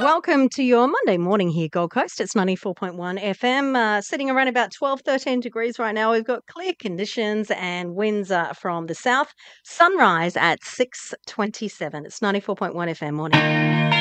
welcome to your Monday morning here, Gold Coast. It's 94.1 FM, sitting around about 12, 13 degrees right now. We've got clear conditions and winds from the south. Sunrise at 6:27. It's 94.1 FM morning.